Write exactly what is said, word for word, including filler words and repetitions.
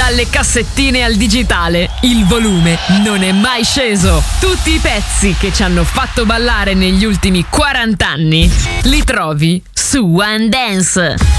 Dalle cassettine al digitale, il volume non è mai sceso. Tutti i pezzi che ci hanno fatto ballare negli ultimi quaranta anni li trovi su One Dance.